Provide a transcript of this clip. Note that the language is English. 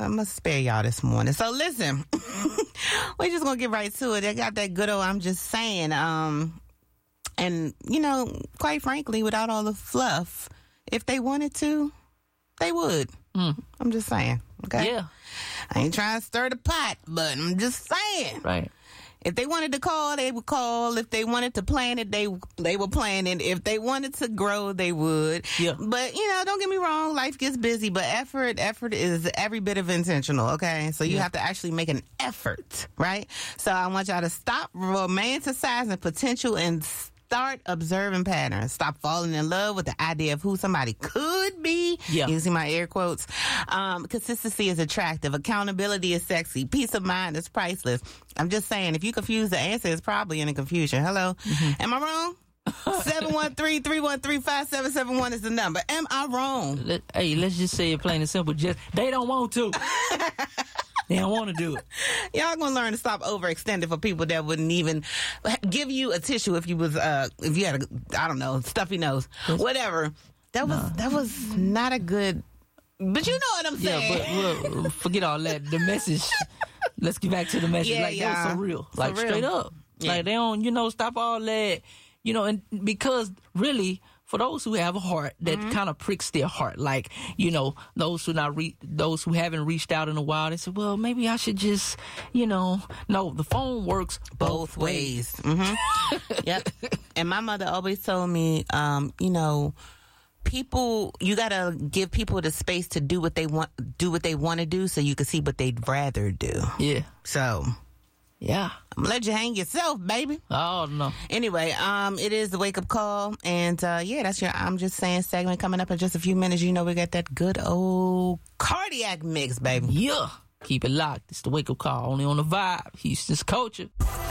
gonna spare y'all this morning. So listen, we're just gonna get right to it. I got that good old I'm just saying. And quite frankly, without all the fluff, if they wanted to, they would. I'm just saying. Okay. Yeah. I ain't trying to stir the pot, but I'm just saying. Right. If they wanted to call, they would call. If they wanted to plan it, they would plan it. If they wanted to grow, they would. Yeah. But, don't get me wrong. Life gets busy, but effort is every bit of intentional, okay? So you have to actually make an effort, right? So I want y'all to stop romanticizing potential and start observing patterns. Stop falling in love with the idea of who somebody could be. Yeah. You can see my air quotes. Consistency is attractive. Accountability is sexy. Peace of mind is priceless. I'm just saying, if you confuse, the answer is probably in the confusion. Hello? Am I wrong? 713-313-5771 is the number. Am I wrong? Let's just say it plain and simple. Just they don't want to. They don't want to do it. Y'all gonna learn to stop overextending for people that wouldn't even give you a tissue if you had stuffy nose, whatever. That was not a good. But you know what I'm saying. Yeah, but look, forget all that. The message. Let's get back to the message. That was so real. Like real. Straight up. Yeah. Like they don't stop all that. And because really, for those who have a heart that kind of pricks their heart, like, those who haven't reached out in a while, they say, well, maybe I should just, no, the phone works both ways. Yep. And my mother always told me, people, you gotta give people the space to do what they want to do so you can see what they'd rather do. Yeah. So. Yeah. I'm gonna let you hang yourself, baby. Oh, no. Anyway, it is the wake up call. And, that's your I'm Just Saying segment coming up in just a few minutes. We got that good old cardiac mix, baby. Yeah. Keep it locked. It's the wake up call only on the Vibe. Houston's culture.